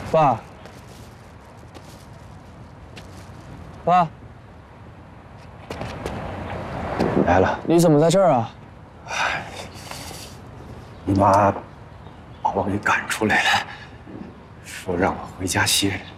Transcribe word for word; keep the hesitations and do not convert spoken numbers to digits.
爸，爸， 来了。 你怎么在这儿啊？ 哎，你妈把我给赶出来了，说让我回家歇着。